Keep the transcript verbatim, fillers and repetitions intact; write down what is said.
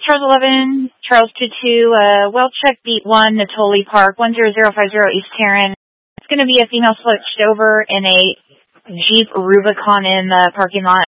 Charles eleven, Charles two two, uh, well check beat one, Natoli Park, one zero zero five zero East Tarrant. It's going to be a female switched over in a Jeep Rubicon in the parking lot.